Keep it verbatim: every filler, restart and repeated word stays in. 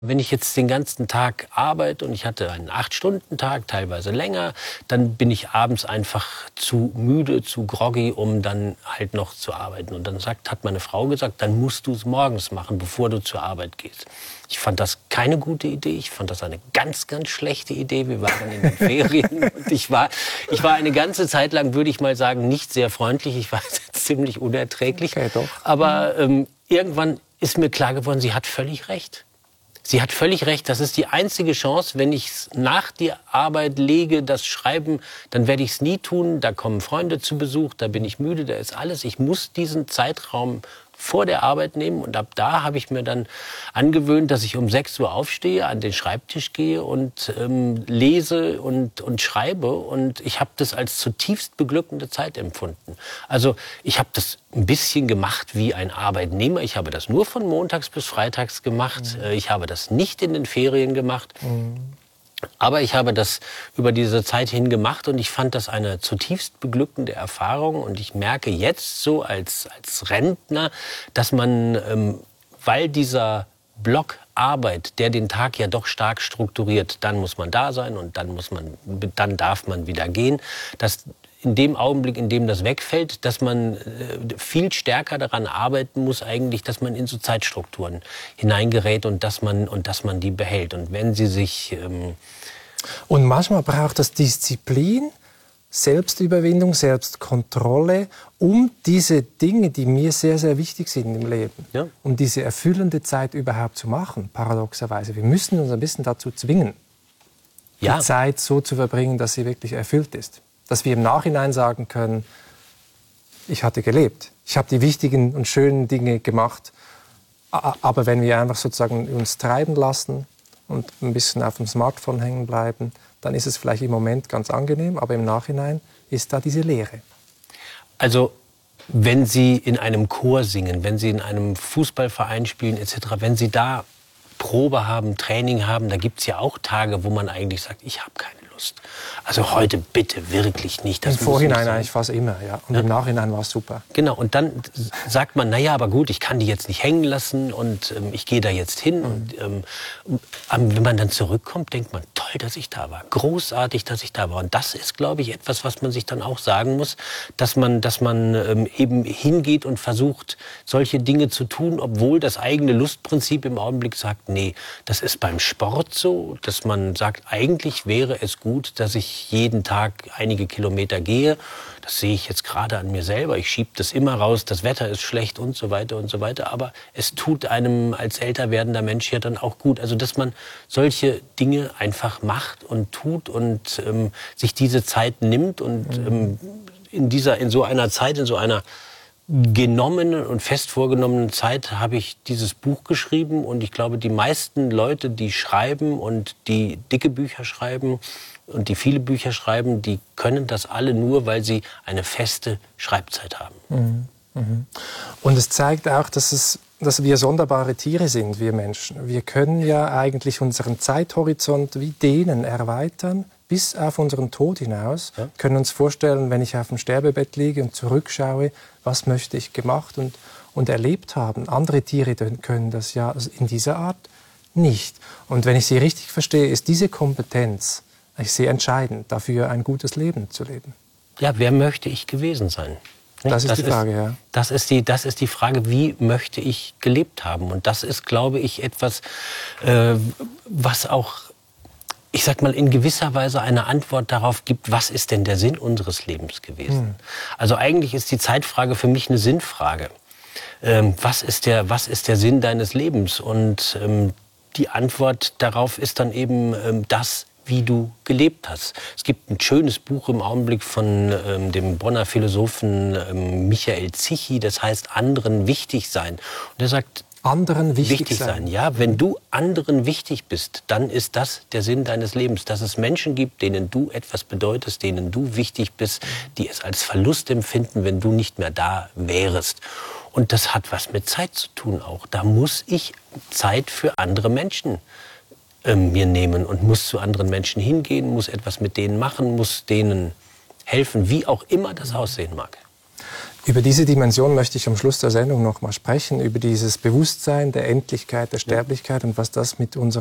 Wenn ich jetzt den ganzen Tag arbeite und ich hatte einen acht-Stunden-Tag, teilweise länger, dann bin ich abends einfach zu müde, zu groggy, um dann halt noch zu arbeiten. Und dann sagt, hat meine Frau gesagt, dann musst du es morgens machen, bevor du zur Arbeit gehst. Ich fand das keine gute Idee. Ich fand das eine ganz, ganz schlechte Idee. Wir waren in den Ferien und ich war, ich war eine ganze Zeit lang, würde ich mal sagen, nicht sehr freundlich. Ich war ziemlich unerträglich. Okay, doch. Aber ähm, irgendwann ist mir klar geworden, sie hat völlig recht. Sie hat völlig recht, das ist die einzige Chance, wenn ich es nach der Arbeit lege, das Schreiben, dann werde ich es nie tun, da kommen Freunde zu Besuch, da bin ich müde, da ist alles. Ich muss diesen Zeitraum vor der Arbeit nehmen und ab da habe ich mir dann angewöhnt, dass ich um sechs Uhr aufstehe, an den Schreibtisch gehe und ähm, lese und, und schreibe und ich habe das als zutiefst beglückende Zeit empfunden. Also ich habe das ein bisschen gemacht wie ein Arbeitnehmer. Ich habe das nur von montags bis freitags gemacht. Mhm. Ich habe das nicht in den Ferien gemacht. Mhm. Aber ich habe das über diese Zeit hin gemacht und ich fand das eine zutiefst beglückende Erfahrung. Und ich merke jetzt so als, als Rentner, dass man, ähm, weil dieser Block Arbeit, der den Tag ja doch stark strukturiert, dann muss man da sein und dann muss man, dann darf man wieder gehen, dass in dem Augenblick, in dem das wegfällt, dass man äh, viel stärker daran arbeiten muss eigentlich, dass man in so Zeitstrukturen hineingerät und dass man, und dass man die behält. Und wenn sie sich... Ähm und manchmal braucht es Disziplin, Selbstüberwindung, Selbstkontrolle, um diese Dinge, die mir sehr, sehr wichtig sind im Leben, ja. um diese erfüllende Zeit überhaupt zu machen, paradoxerweise. Wir müssen uns ein bisschen dazu zwingen, ja. die Zeit so zu verbringen, dass sie wirklich erfüllt ist. Dass wir im Nachhinein sagen können, ich hatte gelebt. Ich habe die wichtigen und schönen Dinge gemacht. Aber wenn wir einfach sozusagen uns treiben lassen und ein bisschen auf dem Smartphone hängen bleiben, dann ist es vielleicht im Moment ganz angenehm, aber im Nachhinein ist da diese Leere. Also wenn Sie in einem Chor singen, wenn Sie in einem Fußballverein spielen et cetera, wenn Sie da Probe haben, Training haben, da gibt es ja auch Tage, wo man eigentlich sagt, ich habe keine Lust. Also heute bitte wirklich nicht. Das Im Vorhinein eigentlich fast immer, ja. Und ja. im Nachhinein war es super. Genau, und dann sagt man, naja, aber gut, ich kann die jetzt nicht hängen lassen und ähm, ich gehe da jetzt hin. Mhm. Und ähm, wenn man dann zurückkommt, denkt man, toll, dass ich da war. Großartig, dass ich da war. Und das ist, glaube ich, etwas, was man sich dann auch sagen muss, dass man, dass man ähm, eben hingeht und versucht, solche Dinge zu tun, obwohl das eigene Lustprinzip im Augenblick sagt, nee, das ist beim Sport so, dass man sagt, eigentlich wäre es gut, dass ich jeden Tag einige Kilometer gehe. Das sehe ich jetzt gerade an mir selber. Ich schiebe das immer raus, das Wetter ist schlecht und so weiter und so weiter. Aber es tut einem als älter werdender Mensch ja dann auch gut. Also dass man solche Dinge einfach macht und tut und ähm, sich diese Zeit nimmt. Und ähm, in, dieser, in so einer Zeit, in so einer genommenen und fest vorgenommenen Zeit habe ich dieses Buch geschrieben. Und ich glaube, die meisten Leute, die schreiben und die dicke Bücher schreiben, und die viele Bücher schreiben, die können das alle nur, weil sie eine feste Schreibzeit haben. Mhm. Mhm. Und es zeigt auch, dass, es, dass wir sonderbare Tiere sind, wir Menschen. Wir können ja eigentlich unseren Zeithorizont wie dehnen, erweitern, bis auf unseren Tod hinaus. Ja. Können uns vorstellen, wenn ich auf dem Sterbebett liege und zurückschaue, was möchte ich gemacht und, und erlebt haben. Andere Tiere können das ja in dieser Art nicht. Und wenn ich Sie richtig verstehe, ist diese Kompetenz ich sehe entscheidend, dafür ein gutes Leben zu leben. Ja, wer möchte ich gewesen sein? Das ist das die Frage, ist, ja. Das ist die, das ist die Frage, wie möchte ich gelebt haben? Und das ist, glaube ich, etwas, äh, was auch, ich sag mal, in gewisser Weise eine Antwort darauf gibt, was ist denn der Sinn unseres Lebens gewesen? Hm. Also eigentlich ist die Zeitfrage für mich eine Sinnfrage. Ähm, was ist der, was ist der Sinn deines Lebens? Und ähm, die Antwort darauf ist dann eben ähm, das, wie du gelebt hast. Es gibt ein schönes Buch im Augenblick von ähm, dem Bonner Philosophen ähm, Michael Zichy, das heißt anderen wichtig sein. Und er sagt, anderen wichtig, wichtig sein. sein. Ja, wenn du anderen wichtig bist, dann ist das der Sinn deines Lebens. Dass es Menschen gibt, denen du etwas bedeutest, denen du wichtig bist, die es als Verlust empfinden, wenn du nicht mehr da wärest. Und das hat was mit Zeit zu tun auch. Da muss ich Zeit für andere Menschen mir nehmen und muss zu anderen Menschen hingehen, muss etwas mit denen machen, muss denen helfen, wie auch immer das aussehen mag. Über diese Dimension möchte ich am Schluss der Sendung noch mal sprechen, über dieses Bewusstsein der Endlichkeit, der Sterblichkeit und was das mit unserer